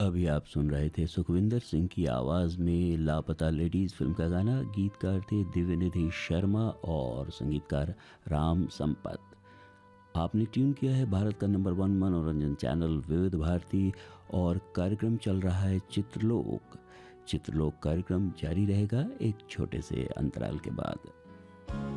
अभी आप सुन रहे थे सुखविंदर सिंह की आवाज़ में लापता लेडीज़ फिल्म का गाना। गीतकार थे दिव्यनिधि शर्मा और संगीतकार राम संपत। आपने ट्यून किया है भारत का नंबर 1 मनोरंजन चैनल विविध भारती और कार्यक्रम चल रहा है चित्रलोक। चित्रलोक कार्यक्रम जारी रहेगा एक छोटे से अंतराल के बाद।